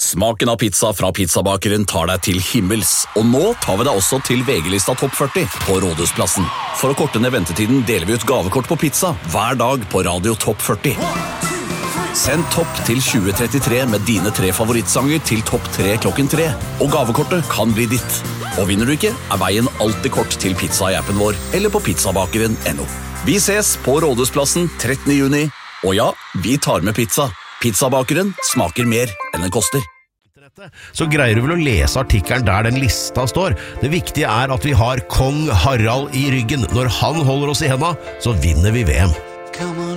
Smaken av pizza fra pizzabakeren tar deg til himmels, og nå tar vi deg også til VG-lista Topp 40 på Rådhusplassen. For å korte ned ventetiden deler vi ut gavekort på pizza hver dag på Radio Topp 40. Send topp til 2033 med dine 3 favorittsanger til topp 3 klokken 3, og gavekortet kan bli ditt. Og vinner du ikke, er veien alltid kort til pizza i appen vår, eller på pizzabakeren.no. Vi ses på Rådhusplassen 13. juni, og ja, vi tar med pizza. Pizzabakeren smaker mer enn den koster. Så greier du vel å lese artikkelen der den lista står. Det viktige er at vi har Kong Harald i ryggen. Når han holder oss i hendene, så vinner vi VM.